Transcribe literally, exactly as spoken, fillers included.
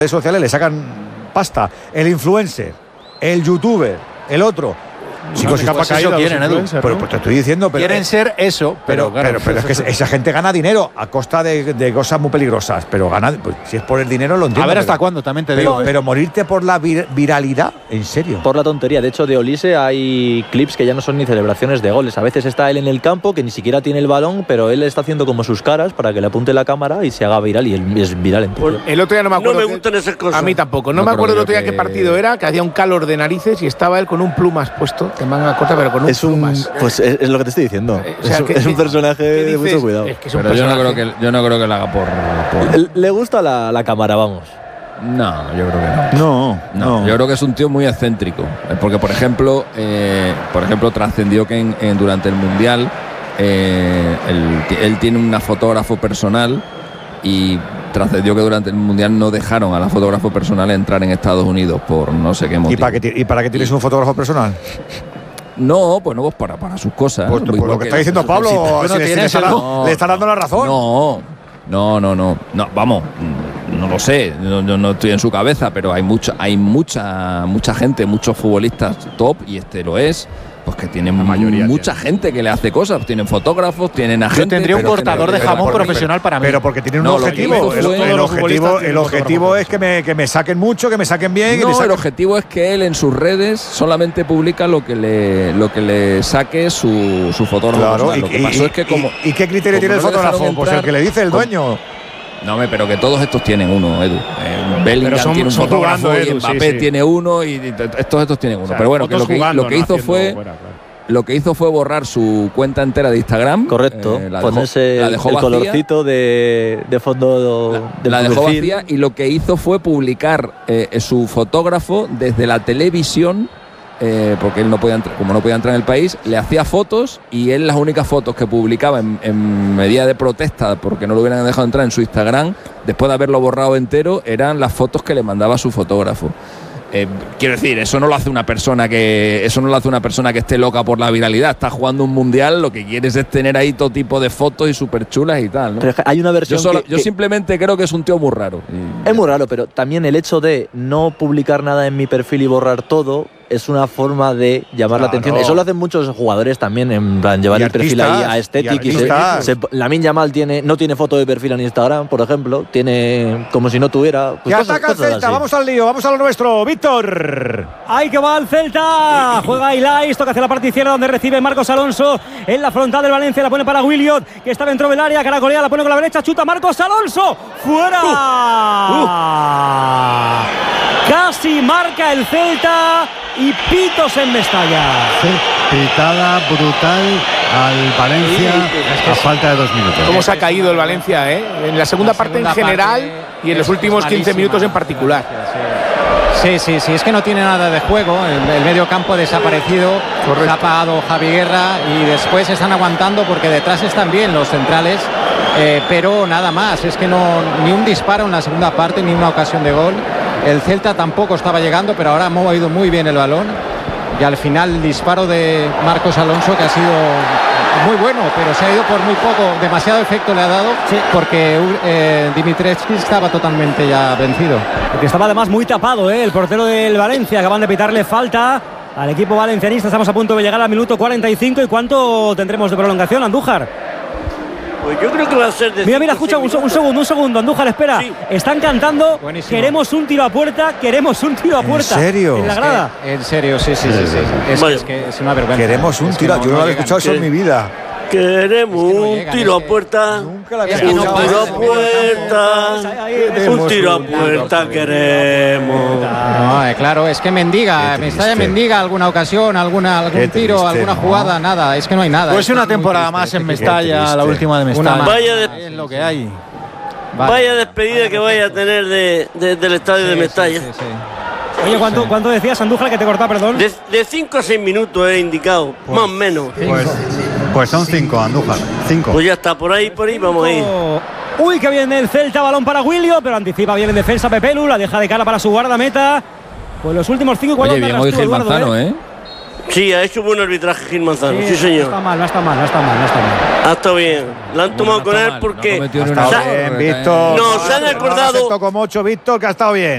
redes sociales le sacan pasta. El influencer, el youtuber, el otro. Chicos, no, pues eso quieren, Edu. Pero pues te estoy diciendo, pero quieren ser eso, pero pero, claro, pero, pero es que esa gente gana dinero a costa de, de cosas muy peligrosas, pero gana, pues, si es por el dinero lo entiendo. A ver hasta pero, cuándo, también te pero, digo. Pero morirte por la vir, viralidad, en serio. Por la tontería. De hecho, de Olise hay clips que ya no son ni celebraciones de goles. A veces está él en el campo, que ni siquiera tiene el balón, pero él está haciendo como sus caras para que le apunte la cámara y se haga viral, y él es viral en Pues el otro día no me acuerdo. No me que, gustan esas cosas. A mí tampoco. No, No me acuerdo el creo otro día que- qué partido era, que hacía un calor de narices y estaba él con un plumas puesto, de manga corta, pero con un Es un, plumas. pues es, es lo que te estoy diciendo. Eh, o sea, es, un- ¿qué- es un qué- personaje ¿qué de dices? mucho cuidado. Es que es un Pero yo no, creo personaje. que, yo no creo que lo haga por… por… Le gusta la, la cámara, vamos. No, yo creo que no. No, No, no. yo creo que es un tío muy excéntrico. Eh, Porque, por ejemplo, eh, por ejemplo trascendió que en, en- durante el Mundial eh, él, él tiene una fotógrafo personal y trascendió que durante el Mundial no dejaron a la fotógrafo personal entrar en Estados Unidos por no sé qué motivo. ¿Y para qué, ti- y para qué tienes un fotógrafo personal? No, pues no, pues para, para sus cosas. Pues, pues lo que está diciendo Pablo, si- si no le, si le tienes está, el- da- no. le está dando la razón. No, no, no, no, no, vamos, no lo sé, no, no- no estoy en su cabeza, pero hay mucha, hay mucha, mucha gente, muchos futbolistas top, y este lo es, pues que tienen mayoría mucha gente que le hace cosas, tienen fotógrafos, tienen agentes. Yo tendría un pero cortador gente- de pero- jamón pero- profesional para mí. Pero porque tienen un No, lo que objetivo. hizo El, fue- el todos los objetivo, futbolistas el tienen un objetivo fotógrafo es que me, que me saquen mucho, que me saquen bien. que me No, saquen… el objetivo es que él en sus redes solamente publica lo que le, lo que le saque su, su fotógrafo. Claro, personal. y, Lo que y- pasó es que como… y- ¿y qué criterio como tiene el no le dejaron fotógrafo? Pues el entrar- que le dice el como- dueño. No, hombre, pero que todos estos tienen uno, Edu. Eh, Bellingham Pero son- tiene un son fotógrafo jugando, y Edu, sí, Mbappé sí. tiene uno y, y t- estos estos tienen uno. O sea, pero bueno, que fotos lo que, jugando, lo que no hizo haciendo fue fuera, claro. lo que hizo fue borrar su cuenta entera de Instagram. Correcto. eh, la dejó- Ponerse la el, dejó el vacía. colorcito de, de fondo La, del la dejó perfil. vacía y lo que hizo fue publicar eh, su fotógrafo desde la televisión, eh, porque él no podía entrar, como no podía entrar en el país, le hacía fotos y él las únicas fotos que publicaba en, en medida de protesta porque no lo hubieran dejado entrar en su Instagram, después de haberlo borrado entero, eran las fotos que le mandaba su fotógrafo. Eh, quiero decir, eso no lo hace una persona que eso no lo hace una persona que esté loca por la viralidad. Está jugando un mundial, lo que quieres es tener ahí todo tipo de fotos y súper chulas y tal, ¿no? Pero es que hay una Yo, versión solo- que- yo que- simplemente creo que es un tío muy raro. Y- Es muy raro, pero también el hecho de no publicar nada en mi perfil y borrar todo es una forma de llamar la Claro. atención. Eso lo hacen muchos jugadores también, en plan, llevar Y el perfil ahí artistas, a estética. y Y se, artistas. se, Lamine Yamal tiene, no tiene foto de perfil en Instagram, por ejemplo. Tiene como si no tuviera. Pues Que cosas- ataca el cosas Celta, así. vamos al lío, vamos a lo nuestro. Víctor. Ahí que va el Celta. Juega Ilais, toca hacia la parte izquierda donde recibe Marcos Alonso. En la frontal del Valencia la pone para Williot, que está dentro del área. Caracolea, la pone con la derecha. Chuta Marcos Alonso. ¡Fuera! Casi marca el Celta y pitos en Mestalla. Pitada brutal al Valencia a falta de dos minutos. Cómo se ha caído el Valencia, ¿eh? En la segunda La parte segunda en general parte y en los es últimos quince malísima. minutos en particular. Sí, sí, sí, es que no tiene nada de juego. El, el medio campo ha desaparecido. Se ha apagado Javi Guerra y después están aguantando porque detrás están bien los centrales. Eh, pero nada más, es que no ni un disparo en la segunda parte ni una ocasión de gol. El Celta tampoco estaba llegando, pero ahora ha movido muy bien el balón. Y al final el disparo de Marcos Alonso, que ha sido muy bueno, pero se ha ido por muy poco. Demasiado efecto le ha dado porque eh, Dimitrescu estaba totalmente ya vencido. Porque estaba además muy tapado, ¿eh? El portero del Valencia. Acaban de pitarle falta al equipo valencianista. Estamos a punto de llegar al minuto cuarenta y cinco. ¿Y cuánto tendremos de prolongación, Andújar? Pues yo creo que va a ser de Mira, mira, cinco o escucha, un, seis se- un minutos. segundo, un segundo, Andújar, espera. Sí. Están cantando, Buenísimo. queremos un tiro a puerta, queremos un tiro a ¿En puerta. serio? En la Es grada. que, en serio, sí, sí, sí. sí. Es, Vale. es que es una vergüenza. Queremos un Es que tiro. no- Yo no no lo había llegan. escuchado eso en mi vida. Queremos Es que no un llegan, tiro es a que- puerta. Nunca la había Es que no Un escuchado. tiro a pasa. puerta. Ahí, ahí, Un Queremos tiro a un puerta queremos. No, eh, claro, es que mendiga, Qué Mestalla triste. mendiga alguna ocasión, alguna, algún Qué tiro, triste, alguna ¿no? jugada, nada, es que no hay nada. Pues Es que una es muy temporada triste, más en qué Mestalla, triste. la última de Una Mestalla. más. Vaya de- Es lo que hay. Vale. Vaya despedida que vaya a tener de, de- del estadio de Sí, Mestalla. sí, sí, sí. Oye, ¿cuánto, ¿cuánto decías, Andújar, que te corta, perdón? De, de cinco a seis minutos he indicado, más o menos. Pues, pues son cinco, Andújar. Cinco. Pues ya está, por ahí, por ahí vamos a ir. Uy, que viene el Celta, balón para Williot, pero anticipa bien en defensa Pepelu, la deja de cara para su guardameta. Pues los últimos cinco igual Oye, lo bien narras hoy tú, Gil Eduardo, Manzano, ¿eh? Sí, ha hecho buen arbitraje Gil Manzano, sí, No señor. está mal, no está mal, no está mal, no está mal. Ha estado bien. La han tomado No con está él mal, porque no cometió ni se una ha- error, Bien, eh, Víctor. Nos han acordado- No lo acepto como ocho, Víctor, que ha estado bien.